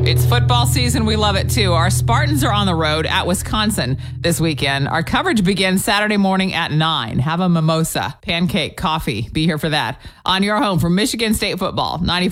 It's football season. We love it, too. Our Spartans are on the road at Wisconsin this weekend. Our coverage begins Saturday morning at 9. Have a mimosa, pancake, coffee. Be here for that. On your home for Michigan State football, 94.